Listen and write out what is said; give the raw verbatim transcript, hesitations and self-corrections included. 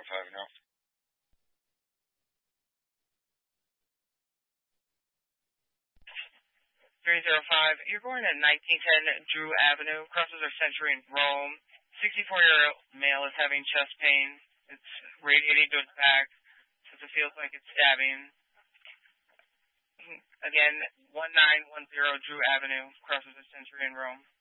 North Avenue. three zero five, you're going at nineteen ten Drew Avenue, crosses our Century in Rome. sixty-four-year-old male is having chest pain. It's radiating to his back, since it feels like it's stabbing. Again, one nine one zero Drew Avenue, crosses the Century in Rome.